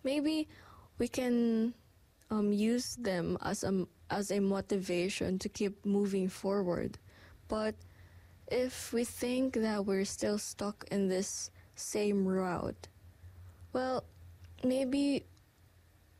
maybe we can use them as a motivation to keep moving forward. But if we think that we're still stuck in this same route, well, maybe